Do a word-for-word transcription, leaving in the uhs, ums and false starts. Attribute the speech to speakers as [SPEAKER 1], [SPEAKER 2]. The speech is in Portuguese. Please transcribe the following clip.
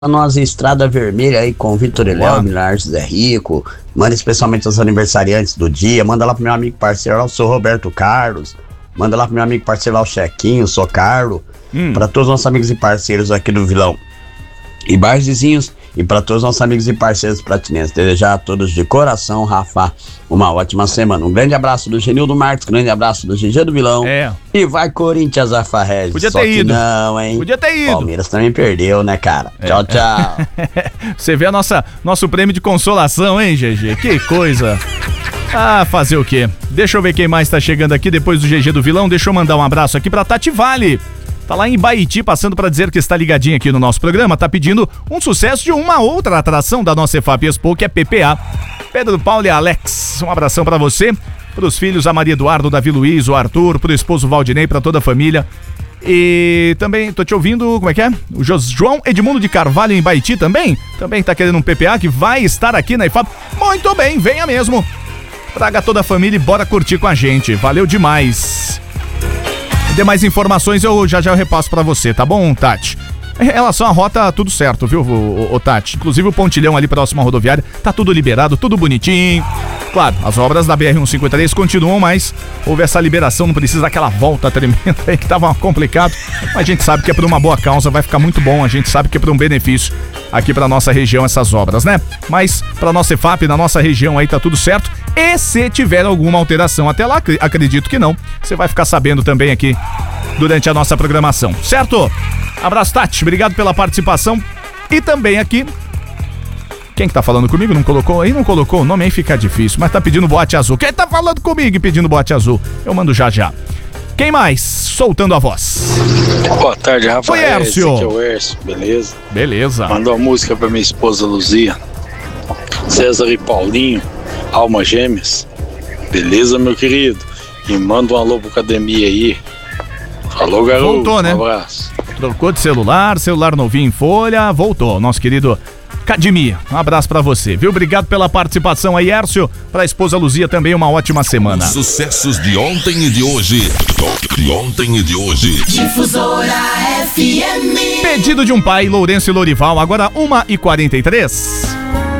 [SPEAKER 1] Nós Estrada Vermelha aí com o Vitor e Léo, Milhares Zé Rico, manda especialmente aos aniversariantes do dia, manda lá pro meu amigo parceiro lá, o seu Roberto Carlos, manda lá pro meu amigo parceiro lá, o Chequinho, o Socaro, hum. para todos os nossos amigos e parceiros aqui do Vilão e bairros vizinhos, e para todos os nossos amigos e parceiros pratinenses, desejar a todos de coração, Rafa, uma ótima semana. Um grande abraço do Genildo Marques, grande abraço do G G do Vilão.
[SPEAKER 2] É.
[SPEAKER 1] E vai Corinthians, Rafa Regis.
[SPEAKER 2] Podia
[SPEAKER 1] Só
[SPEAKER 2] ter
[SPEAKER 1] que
[SPEAKER 2] ido.
[SPEAKER 1] não, hein?
[SPEAKER 2] Podia ter ido.
[SPEAKER 1] Palmeiras também perdeu, né, cara? É. Tchau, tchau.
[SPEAKER 2] Você vê a nossa, nosso prêmio de consolação, hein, G G? Que coisa. Ah, fazer o quê? Deixa eu ver quem mais tá chegando aqui depois do G G do Vilão. Deixa eu mandar um abraço aqui pra Tati Vale. Tá lá em Baiti, passando para dizer que está ligadinho aqui no nosso programa, tá pedindo um sucesso de uma outra atração da nossa E F A P Expo, que é P P A. Pedro Paulo e Alex, um abração para você, pros filhos a Maria Eduardo, Davi Luiz, o Arthur, pro esposo Valdinei, para toda a família. E também, tô te ouvindo, como é que é? O João Edmundo de Carvalho em Baiti também, também tá querendo um P P A que vai estar aqui na E F A P. Muito bem, venha mesmo. Traga toda a família e bora curtir com a gente, valeu demais. Demais informações eu já já eu repasso pra você, tá bom, Tati? Em relação à rota, tudo certo, viu, o, o, o Tati? Inclusive o pontilhão ali próximo à rodoviária, tá tudo liberado, tudo bonitinho. Claro, as obras da B R cento e cinquenta e três continuam, mas houve essa liberação, não precisa daquela volta tremenda aí que tava complicado. Mas a gente sabe que é por uma boa causa, vai ficar muito bom, a gente sabe que é por um benefício aqui pra nossa região essas obras, né? Mas pra nossa E F A P, na nossa região aí tá tudo certo. E se tiver alguma alteração até lá, acredito que não, você vai ficar sabendo também aqui durante a nossa programação, certo? Abraço, Tati, obrigado pela participação. E também aqui, quem que tá falando comigo? Não colocou? Aí não colocou o nome, aí fica difícil, mas tá pedindo boate azul. Quem tá falando comigo e pedindo boate azul? Eu mando já já. Quem mais? Soltando a voz.
[SPEAKER 3] Boa tarde, Rafael.
[SPEAKER 2] Oi, Ércio.
[SPEAKER 3] Esse aqui é o Ércio, beleza?
[SPEAKER 2] Beleza.
[SPEAKER 3] Mandou a música pra minha esposa Luzia, César e Paulinho, Alma Gêmeas. Beleza, meu querido? E manda um alô pro academia aí. Falou, garoto.
[SPEAKER 2] Voltou, né?
[SPEAKER 3] Um abraço.
[SPEAKER 2] Trocou de celular, celular novinho em folha, voltou. Nosso querido Cadimia, um abraço pra você, viu? Obrigado pela participação aí, Ércio. Pra esposa Luzia também uma ótima semana.
[SPEAKER 4] Os sucessos de ontem e de hoje. De ontem e de hoje.
[SPEAKER 5] Difusora F M.
[SPEAKER 2] Pedido de um pai, Lourenço e Lorival, agora uma e quarenta e três.